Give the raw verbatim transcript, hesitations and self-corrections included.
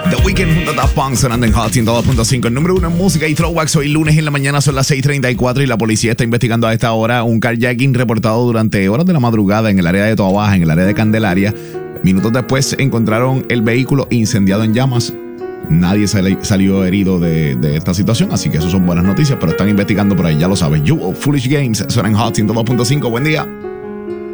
The Weeknd junto a Daft Punk sonando en Hot ciento dos punto cinco. El número uno en música y throwbacks. Hoy lunes en la mañana son las seis treinta y cuatro y la policía está investigando a esta hora un carjacking reportado durante horas de la madrugada en el área de Toa Baja, en el área de Candelaria. Minutos después encontraron el vehículo incendiado en llamas. Nadie sal- salió herido de, de esta situación, así que eso son buenas noticias, pero están investigando por ahí, ya lo sabes. You Foolish Games suena en Hot ciento dos punto cinco. Buen día.